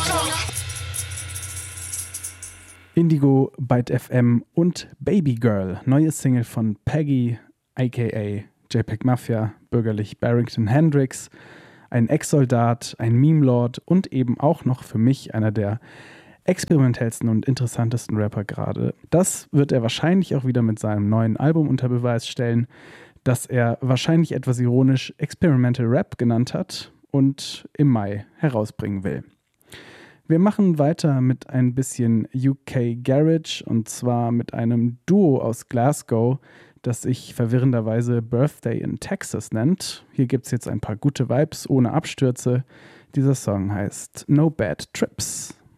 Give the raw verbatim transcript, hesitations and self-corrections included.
Indigo, Byte F M und Baby Girl, neue Single von Peggy, aka JPEG Mafia, bürgerlich Barrington Hendrix, ein Ex-Soldat, ein Meme-Lord und eben auch noch für mich einer der experimentellsten und interessantesten Rapper gerade. Das wird er wahrscheinlich auch wieder mit seinem neuen Album unter Beweis stellen, das er wahrscheinlich etwas ironisch Experimental Rap genannt hat und im Mai herausbringen will. Wir machen weiter mit ein bisschen U K Garage und zwar mit einem Duo aus Glasgow, das sich verwirrenderweise Birthday in Texas nennt. Hier gibt es jetzt ein paar gute Vibes ohne Abstürze. Dieser Song heißt No Bad Trips.